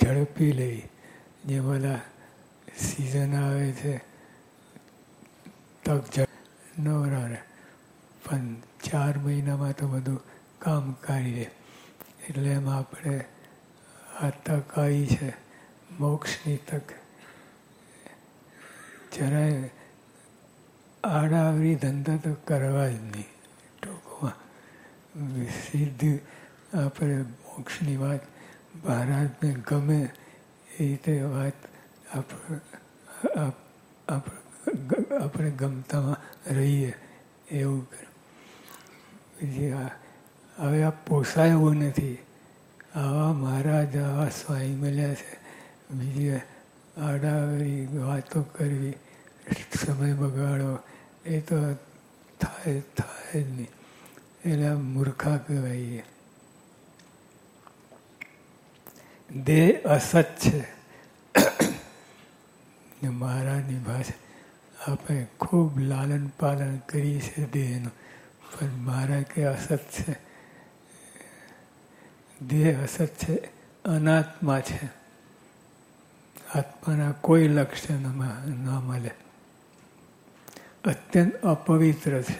ઝડપી લઈ, જે બધા સિઝન આવે છે તક નવરારે, પણ 4 મહિનામાં તો બધું કામ કાઢી દે. એટલે એમાં આપણે આ તક આવી છે, મોક્ષની તક. જરાય આડાવરી ધંધા તો કરવા જ નહીં. ટૂંકમાં સીધી આપણે મોક્ષની વાત મહારાજને ગમે એ રીતે વાત આપણે ગમતામાં રહીએ એવું કરે. બીજી હવે આ પોસાય એવું નથી. આવા મહારાજ, આવા સ્વામી મળ્યા છે. બીજી આડાવરી વાતો કરવી, સમય બગાડો, એ તો થાય જ નહીં. એટલે આ મૂર્ખા કહેવાય. દેહ અસત છે. મહારાજની ભાષા આપણે ખૂબ લાલન પાલન કરીએ છીએ દેહનું, પણ મહારાજ કે અસત છે. દેહ અસત છે, અનાત્મા છે. આત્માના કોઈ લક્ષણ ન મળે. અત્યંત અપવિત્ર છે.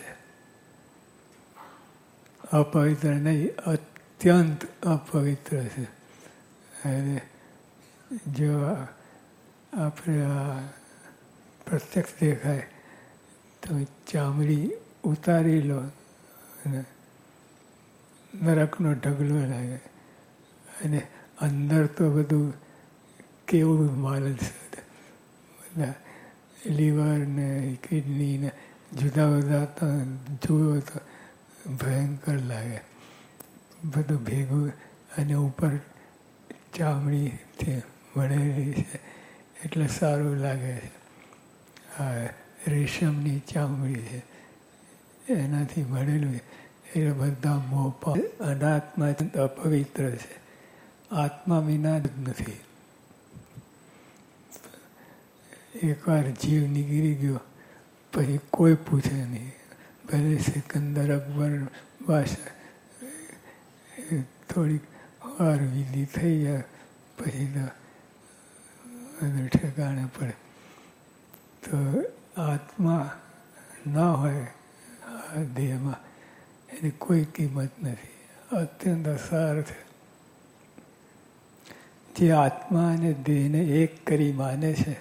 અપવિત્ર નહીં, અત્યંત અપવિત્ર છે. અને જો આપણે આ પ્રત્યક્ષ દેખાય તો ચામડી ઉતારી લો અને નરકનો ઢગલો લાગે. અને અંદર તો બધું કેવું માલ છે. બધા લીવર ને કિડની ને જુદા જુદા જુઓ તો ભયંકર લાગે. બધું ભેગું અને ઉપર ચામડીથી મળેલી છે એટલે સારું લાગે છે. હા, રેશમની ચામડી છે એનાથી મળેલું એટલે બધા મોપા. અનાત્મા અપવિત્ર છે. આત્મા વિના જ નથી. એકવાર જીવ નીકળી ગયો પછી કોઈ પૂછે નહીં. ભલે સિકંદર, અકબર, બાદશાહ થોડીક વાર વિધિ થઈ જાય પછી તો બધું ઠેકાણે પડે. તો આત્મા ન હોય આ દેહમાં એની કોઈ કિંમત નથી. અત્યંત અસાર છે. જે આત્મા અને દેહને એક કરી માને છે,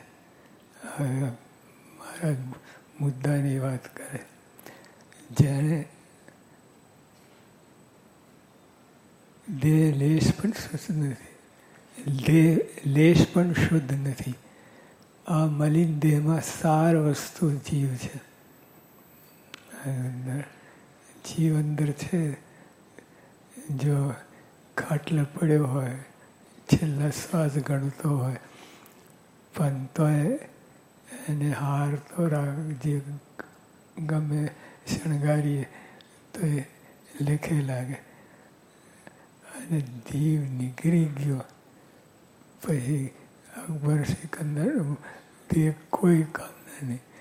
મહારાજ મુદ્દાની વાત કરે, જેને દેહ લેશ પણ શુદ્ધ નથી, દેહ લેશ પણ શુદ્ધ નથી. આ મલિન દેહમાં સાર વસ્તુ જીવ છે. જીવ અંદર છે. જો ખાટલે પડ્યો હોય, છેલ્લા શ્વાસ ગણતો હોય, પણ તોય એને હાર તો જે ગમે શણગારીએ તો એ લેખે લાગે. અને જીવ નીકળી ગયો પછી અકબર, સિકંદર દેહ કોઈ કામના નહીં.